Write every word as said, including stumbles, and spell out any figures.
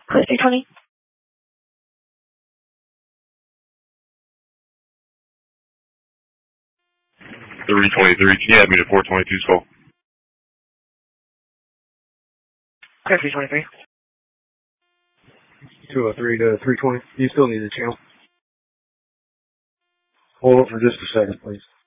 Code three twenty. three twenty-three, can you add me to four twenty-two Skull? Code three twenty-three. two oh three to three twenty. You still need the channel. Hold up for just a second, please.